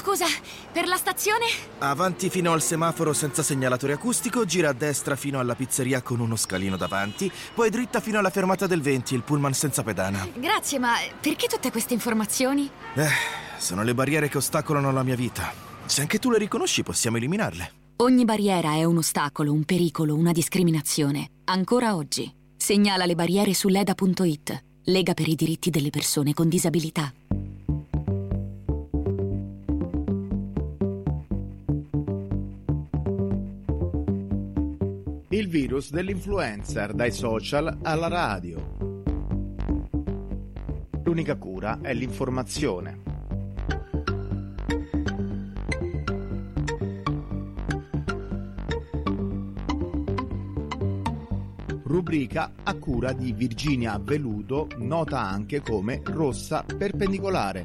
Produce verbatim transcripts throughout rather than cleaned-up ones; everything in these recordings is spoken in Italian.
scusa, per la stazione? Avanti fino al semaforo senza segnalatore acustico, gira a destra fino alla pizzeria con uno scalino davanti, poi dritta fino alla fermata del venti, il pullman senza pedana. Grazie, ma perché tutte queste informazioni? Eh, sono le barriere che ostacolano la mia vita. Se anche tu le riconosci, possiamo eliminarle. Ogni barriera è un ostacolo, un pericolo, una discriminazione. Ancora oggi. Segnala le barriere su leda punto it. Lega per i diritti delle persone con disabilità. Il virus dell'influencer, dai social alla radio. L'unica cura è l'informazione. Rubrica a cura di Virginia Veludo, nota anche come Rossa Perpendicolare.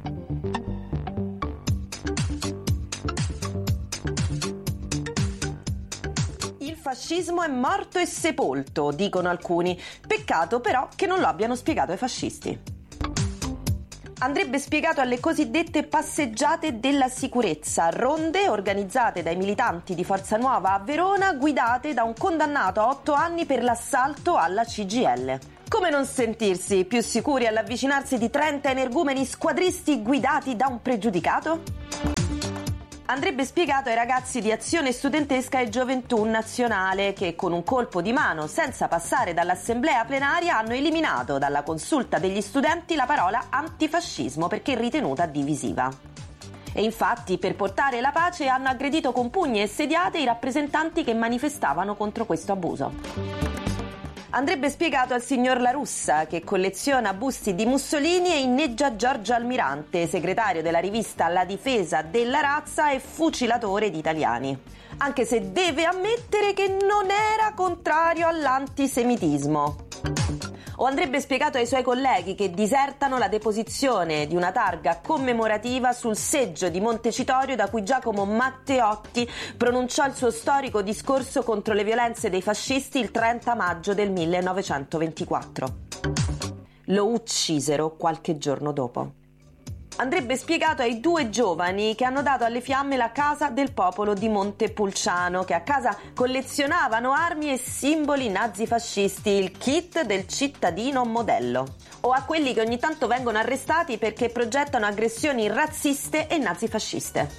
Il fascismo è morto e sepolto, dicono alcuni. Peccato però che non lo abbiano spiegato ai fascisti. Andrebbe spiegato alle cosiddette passeggiate della sicurezza, ronde organizzate dai militanti di Forza Nuova a Verona, guidate da un condannato a otto anni per l'assalto alla C G I L. Come non sentirsi più sicuri all'avvicinarsi di trenta energumeni squadristi guidati da un pregiudicato? Andrebbe spiegato ai ragazzi di Azione Studentesca e Gioventù Nazionale che con un colpo di mano, senza passare dall'assemblea plenaria, hanno eliminato dalla consulta degli studenti la parola antifascismo perché ritenuta divisiva. E infatti per portare la pace hanno aggredito con pugni e sediate i rappresentanti che manifestavano contro questo abuso. Andrebbe spiegato al signor La Russa, che colleziona busti di Mussolini e inneggia Giorgio Almirante, segretario della rivista La Difesa della Razza e fucilatore di italiani. Anche se deve ammettere che non era contrario all'antisemitismo. O andrebbe spiegato ai suoi colleghi che disertano la deposizione di una targa commemorativa sul seggio di Montecitorio da cui Giacomo Matteotti pronunciò il suo storico discorso contro le violenze dei fascisti il trenta maggio del millenovecentoventiquattro. Lo uccisero qualche giorno dopo. Andrebbe spiegato ai due giovani che hanno dato alle fiamme la Casa del Popolo di Montepulciano, che a casa collezionavano armi e simboli nazifascisti, il kit del cittadino modello. O a quelli che ogni tanto vengono arrestati perché progettano aggressioni razziste e nazifasciste.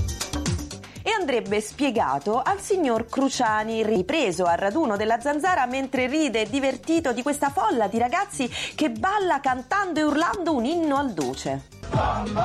E andrebbe spiegato al signor Cruciani, ripreso al raduno della Zanzara mentre ride divertito di questa folla di ragazzi che balla cantando e urlando un inno al duce.